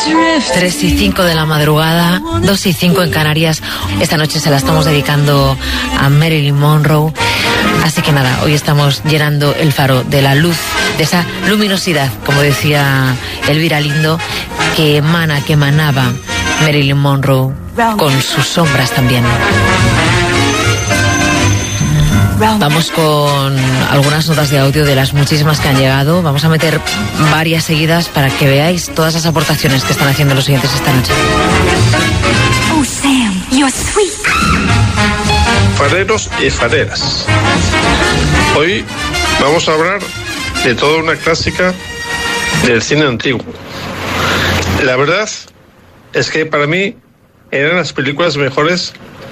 3:05 de la madrugada, 2:05 en Canarias. Esta noche se la estamos dedicando a Marilyn Monroe. Así que nada, hoy estamos llenando el faro de la luz, de esa luminosidad, como decía Elvira Lindo, que emanaba Marilyn Monroe con sus sombras también. Vamos con algunas notas de audio de las muchísimas que han llegado. Vamos a meter varias seguidas para que veáis todas las aportaciones que están haciendo los oyentes esta noche. Oh, Sam, you're sweet. Fareros y fareras. Hoy vamos a hablar de toda una clásica del cine antiguo. La verdad es que para mí eran las películas mejores,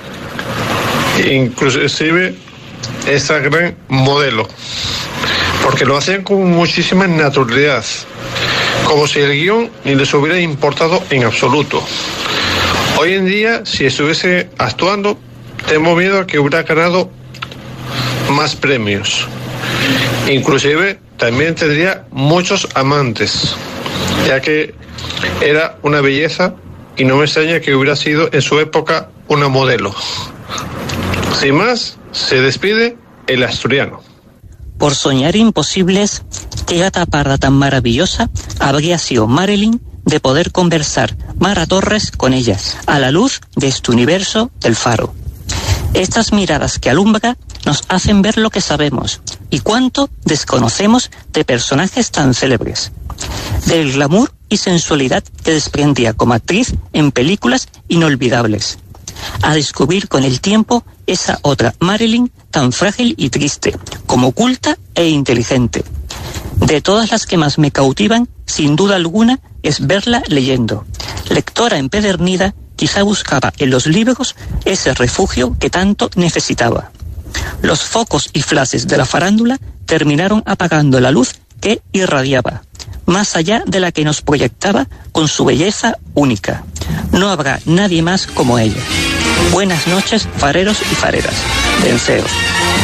inclusive esta gran Modelo, porque lo hacían con muchísima naturalidad, como si el guión ni les hubiera importado en absoluto. Hoy en día, si estuviese actuando, tengo miedo a que hubiera ganado más premios. Inclusive también tendría muchos amantes, ya que era una belleza y no me extraña que hubiera sido en su época una modelo. Sin más, se despide el asturiano. Por soñar imposibles, qué gata parda tan maravillosa habría sido Marilyn de poder conversar Mara Torres con ella, a la luz de este universo del faro. Estas miradas que alumbra nos hacen ver lo que sabemos y cuánto desconocemos de personajes tan célebres. Del glamour y sensualidad que desprendía como actriz en películas inolvidables. A descubrir con el tiempo esa otra Marilyn tan frágil y triste, como culta e inteligente. De todas las que más me cautivan, sin duda alguna, es verla leyendo. Lectora empedernida, quizá buscaba en los libros ese refugio que tanto necesitaba. Los focos y flashes de la farándula terminaron apagando la luz que irradiaba, más allá de la que nos proyectaba con su belleza única. No habrá nadie más como ella. Buenas noches, fareros y fareras. Venceos.